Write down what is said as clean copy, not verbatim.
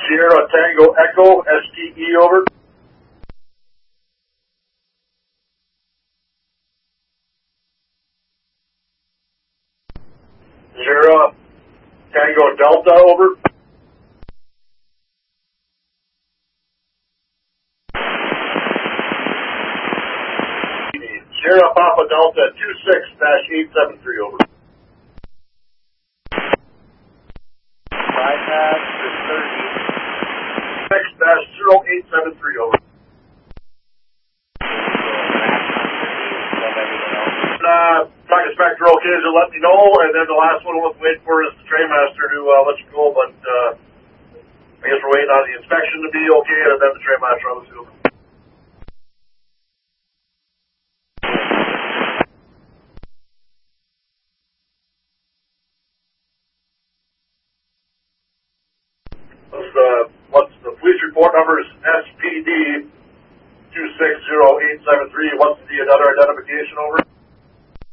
Sierra Tango Echo, STE, over. Sierra Tango Delta, over. Sierra Papa Delta 26-873, over. Bypass to 6-0873, over. Talking Spectre, okay, to let me know, and then the last one we'll wait for is the trainmaster to let you go, but I guess we're waiting on the inspection to be okay, and then the trainmaster on the field. What's the police report number is SPD 260873. What's the other identification, over?